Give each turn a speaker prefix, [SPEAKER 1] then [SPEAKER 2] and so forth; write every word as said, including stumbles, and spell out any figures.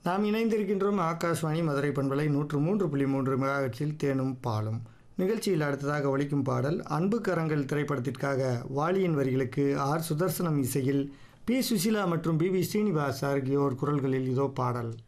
[SPEAKER 1] நாம் இணைந்திருக்கின்றோம் ஆகாஷ்வாணி மதுரை பண்பலை நூற்று மூன்று புள்ளி மூன்று மெகாஹெர்ட்ஸில் தேனும் பாலும். நிகழ்ச்சியில் அடுத்ததாக ஒலிக்கும் பாடல் அன்பு கரங்கள் திரைப்படத்திற்காக வாலியின் வரிகளுக்கு ஆர் சுதர்சனம் இசையில் பி சுசிலா மற்றும் பி வி ஸ்ரீனிவாஸ் ஆகியோர் குரல்களில் இதோ பாடல்.